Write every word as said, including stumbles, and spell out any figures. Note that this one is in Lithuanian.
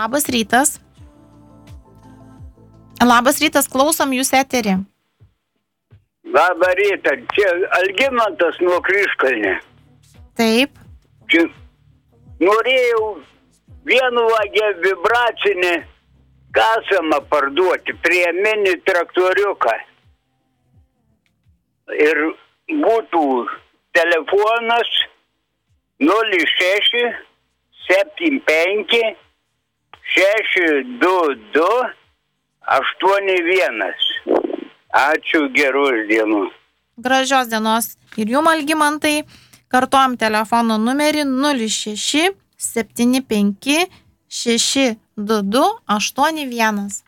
Labas rytas. Labas rytas, klausom jūs eterį. Labą rytą, čia Algimantas nuo Kryžkalnio. Taip. Čia norėjau vienu vagę vibracinį kasamą parduoti prie mini traktoriuką. Ir būtų telefonas nulis šeši septyni penki šeši du du aštuoni vienas. Ačiū, geros dienos. Gražios dienos ir jum, Algimantai. Kartuojam telefono numerį nulis šeši septyni penki šeši du du aštuoni vienas.